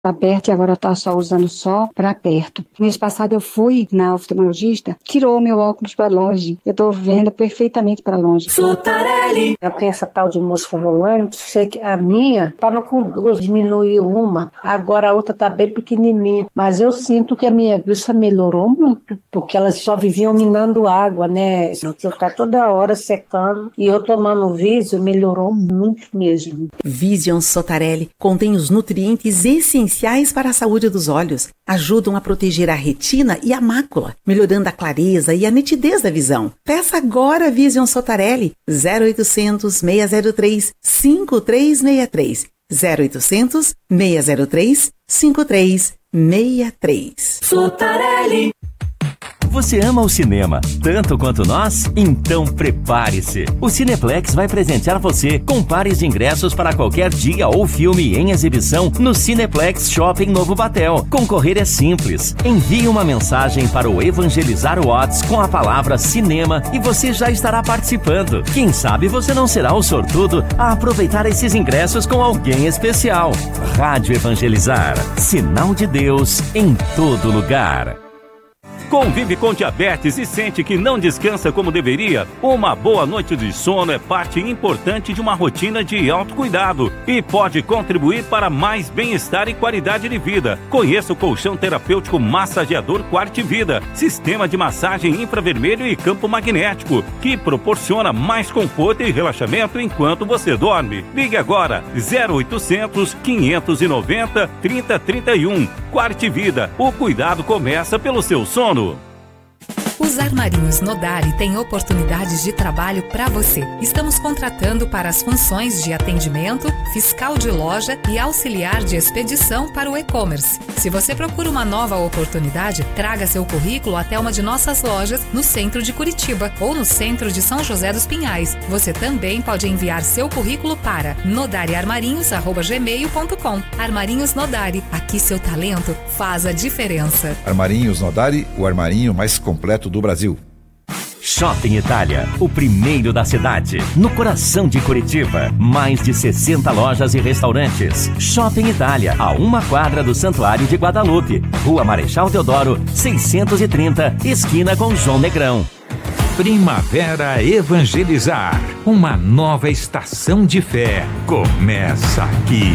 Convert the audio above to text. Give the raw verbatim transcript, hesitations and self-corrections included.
Tá perto e agora tá só usando só pra perto. Mês passado eu fui na oftalmologista, tirou meu óculos pra longe. Eu tô vendo perfeitamente pra longe. Sotarelli. Eu tenho essa tal de mosca volante, sei que a minha tava com duas, diminuiu uma, agora a outra tá bem pequenininha. Mas eu sinto que a minha vista melhorou muito, porque elas só viviam minando água, né? Eu tá toda hora secando e eu tomando Visio melhorou muito mesmo. Vision Sotarelli contém os nutrientes essenciais para a saúde dos olhos. Ajudam a proteger a retina e a mácula, melhorando a clareza e a nitidez da visão. Peça agora a Vision Sotarelli. zero oitocentos, seis zero três, cinco três seis três. zero oitocentos, seis zero três, cinco três seis três. Sotarelli. Você ama o cinema tanto quanto nós? Então prepare-se! O Cineplex vai presentear você com pares de ingressos para qualquer dia ou filme em exibição no Cineplex Shopping Novo Batel. Concorrer é simples. Envie uma mensagem para o Evangelizar Watts com a palavra cinema e você já estará participando. Quem sabe você não será o sortudo a aproveitar esses ingressos com alguém especial. Rádio Evangelizar. Sinal de Deus em todo lugar. Convive com diabetes e sente que não descansa como deveria? Uma boa noite de sono é parte importante de uma rotina de autocuidado e pode contribuir para mais bem-estar e qualidade de vida. Conheça o colchão terapêutico massageador Quartivida, sistema de massagem infravermelho e campo magnético, que proporciona mais conforto e relaxamento enquanto você dorme. Ligue agora zero oitocentos, quinhentos e noventa, trinta trinta e um. Quartivida, o cuidado começa pelo seu sono. Os Armarinhos Nodari têm oportunidades de trabalho para você. Estamos contratando para as funções de atendimento, fiscal de loja e auxiliar de expedição para o e-commerce. Se você procura uma nova oportunidade, traga seu currículo até uma de nossas lojas no centro de Curitiba ou no centro de São José dos Pinhais. Você também pode enviar seu currículo para nodariarmarinhos arroba gmail ponto com. Armarinhos Nodari, aqui seu talento faz a diferença. Armarinhos Nodari, o armarinho mais completo do Brasil. Shopping Itália, o primeiro da cidade, no coração de Curitiba. Mais de sessenta lojas e restaurantes. Shopping Itália, a uma quadra do Santuário de Guadalupe. Rua Marechal Deodoro, seiscentos e trinta, esquina com João Negrão. Primavera Evangelizar, uma nova estação de fé. Começa aqui.